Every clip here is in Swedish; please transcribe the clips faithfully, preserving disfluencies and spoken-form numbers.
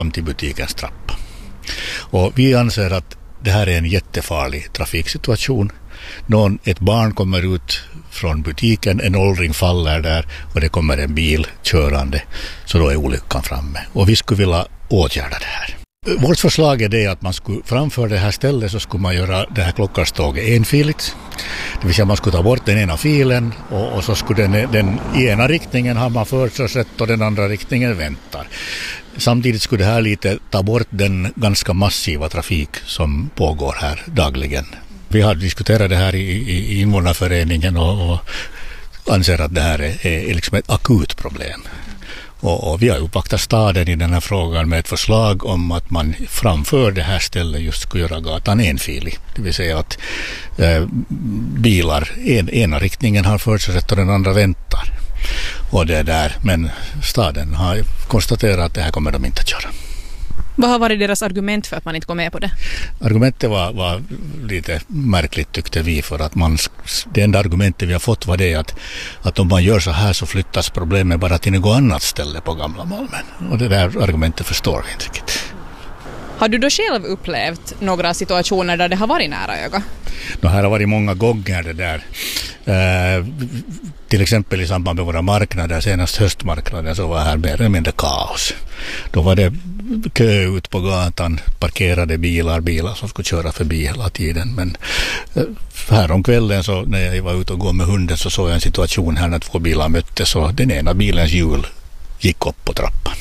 till butikens trappa. Och vi anser att det här är en jättefarlig trafiksituation. Någon, ett barn kommer ut från butiken, en åldring faller där och det kommer en bil körande, så då är olyckan framme. Och vi skulle vilja åtgärda det här. Vårt förslag är det att man skulle framför det här stället så skulle man göra det här Klockarståget enfiligt. Det vill säga man skulle ta bort den ena filen och, och så skulle den, den i ena riktningen ha man förkörsrätt och den andra riktningen väntar. Samtidigt skulle det här lite ta bort den ganska massiva trafik som pågår här dagligen. Vi har diskuterat det här i, i, i invånarföreningen och, och anser att det här är, är liksom ett akut problem. Och, och vi har uppvaktat staden i den här frågan med ett förslag om att man framför det här stället just skulle göra gatan enfilig. Det vill säga att eh, bilar, en, ena riktningen har förkörsrätt och den andra väntar. Och det är där, men staden har konstaterat att det här kommer de inte att göra. Vad har varit deras argument för att man inte går med på det? Argumentet var, var lite märkligt tyckte vi, för att man, det enda argumentet vi har fått var det att, att om man gör så här så flyttas problemet bara till något annat ställe på Gamla Malmen. Och det där argumentet förstår vi inte riktigt. Har du då själv upplevt några situationer där det har varit nära öga? Det här har varit många gånger det där. Eh, till exempel i samband med våra marknader, senast höstmarknaden, så var här mer eller mindre kaos. Då var det kö ut på gatan, parkerade bilar, bilar som skulle köra förbi hela tiden. Men eh, här om kvällen så när jag var ute och gå med hunden så såg jag en situation här när två bilar möttes och den ena bilens hjul gick upp på trappan.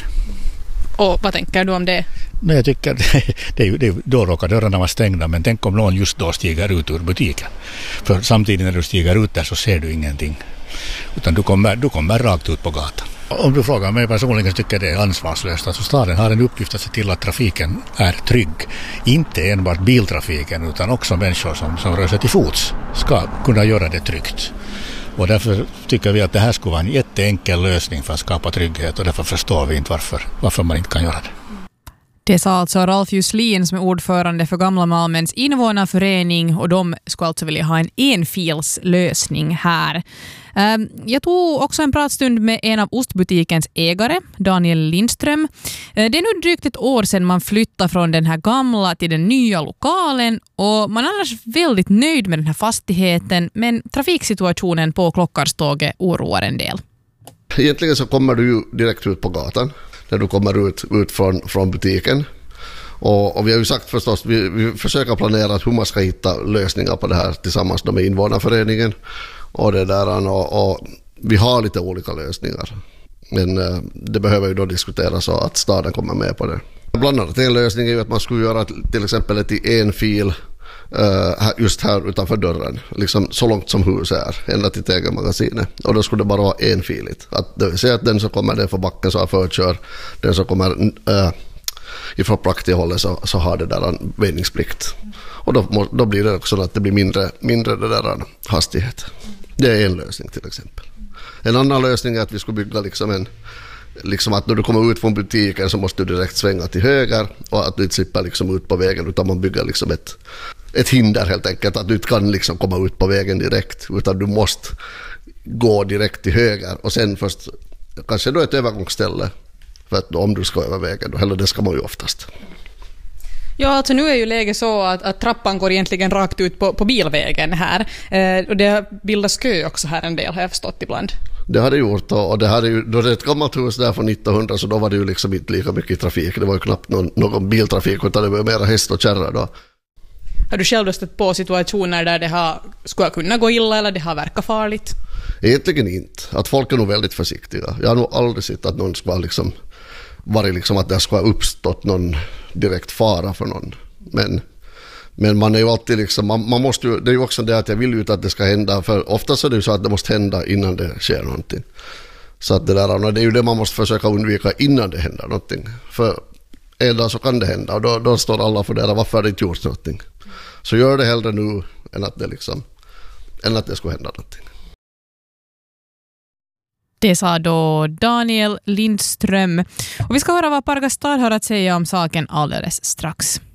Och vad tänker du om det? Nej, jag tycker det, det är ju, det, då råkar dörrarna vara stängda, men tänk om någon just då stiger ut ur butiken. För samtidigt när du stiger ut där så ser du ingenting. Utan du kommer, du kommer rakt ut på gatan. Om du frågar mig personligen så tycker jag det är ansvarslöst. Alltså staden har en uppgift att se till att trafiken är trygg. Inte enbart biltrafiken utan också människor som, som rör sig till fots ska kunna göra det tryggt. Och därför tycker vi att det här skulle vara en jätteenkel lösning för att skapa trygghet, och därför förstår vi inte varför, varför man inte kan göra det. Det sa alltså Ralf Juslin som är ordförande för Gamla Malmens invånarförening, och de skulle alltså vilja ha en enfilslösning här. Jag tog också en pratstund med en av ostbutikens ägare, Daniel Lindström. Det är nu drygt ett år sedan man flyttade från den här gamla till den nya lokalen, och man är annars väldigt nöjd med den här fastigheten, men trafiksituationen på Klockarståget oroar en del. Egentligen så kommer du ju direkt ut på gatan när du kommer ut, ut från, från butiken. Och, och vi har ju sagt förstås, vi, vi försöker planera hur man ska hitta lösningar på det här tillsammans med invånarföreningen. Och, det där, och, och vi har lite olika lösningar. Men uh, det behöver ju då diskuteras så att staden kommer med på det. Bland annat en lösning är ju att man skulle göra till exempel ett en fil uh, just här utanför dörren. Liksom så långt som huset är, ända till Tegelmagasinet. Och då skulle det bara vara enfiligt. Att det vill säga att den som kommer ner för backen så har förkör, den som kommer uh, ifrån praktikhållet så, så har det där en vändningsplikt. Och då, då blir det också att det blir mindre, mindre det där hastighet. Det är en lösning till exempel. En annan lösning är att vi skulle bygga liksom en, liksom att när du kommer ut från butiken så måste du direkt svänga till höger, och att du inte slipper liksom ut på vägen, utan man bygger liksom ett, ett hinder helt enkelt, att du inte kan liksom komma ut på vägen direkt, utan du måste gå direkt till höger och sen först kanske då ett övergångsställe för att om du ska över vägen, eller det ska man ju oftast. Ja, alltså nu är ju läget så att, att trappan går egentligen rakt ut på, på bilvägen här. Eh, och det bildas kö också här en del, har jag förstått ibland. Det har det gjort, och det hade ju, då det är ett gammalt hus där från nittonhundra, så då var det ju liksom inte lika mycket trafik. Det var ju knappt någon, någon biltrafik, utan det var mera häst och kärra då. Har du själv stött på situationer där det har, skulle kunna gå illa eller det har verkat farligt? Egentligen inte. Att folk är nog väldigt försiktiga. Jag har nog aldrig sett att någon ska liksom varit liksom att det ska ha uppstått någon direkt fara för någon. Men, men man är ju alltid liksom, man, man måste ju, det är ju också det att jag vill ju att det ska hända, för oftast är det ju så att det måste hända innan det sker någonting. Så att det där, det är ju det man måste försöka undvika innan det händer någonting. För en dag så kan det hända, och då, då står alla för det, varför har det inte gjort någonting. Så gör det hellre nu än att det liksom, än att det ska hända någonting. Det sa då Daniel Lindström. Och vi ska höra vad Pargas stad har att säga om saken alldeles strax.